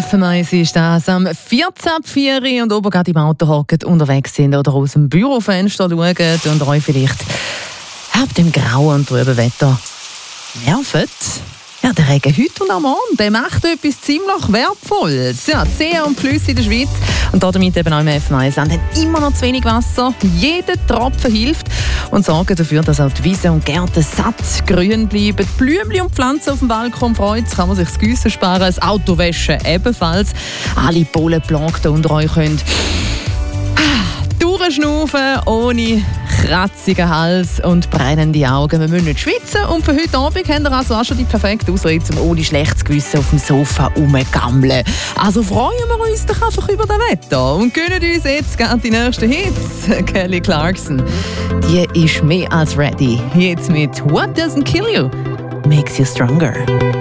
FM1 ist das am 14.04 und oben gerade im Auto hocken, unterwegs sind oder aus dem Bürofenster schauen und euch vielleicht ab dem grauen und trüben Wetter nervt. Ja, der Regen heute und am Morgen, der macht etwas ziemlich Wertvolles. Ja, die Seen und Flüsse in der Schweiz und damit eben auch im FM1 haben immer noch zu wenig Wasser. Jeder Tropfen hilft und sorgen dafür, dass auch die Wiesen und Gärten satt grün bleiben. Die Blümchen und Pflanzen auf dem Balkon freut, kann man sich das Giessen sparen, das Autowaschen ebenfalls. Alle Pollenplagten unter euch können durchschnaufen, ohne kratzigen Hals und brennende Augen. Wir müssen nicht schwitzen und für heute Abend haben wir also auch schon die perfekte Ausrede, um ohne schlechtes Gewissen auf dem Sofa rumgammeln. Also freuen wir uns doch einfach über das Wetter und gönnen uns jetzt gerade die nächsten Hits. Kelly Clarkson, die ist mehr als ready. Jetzt mit What Doesn't Kill You Makes You Stronger.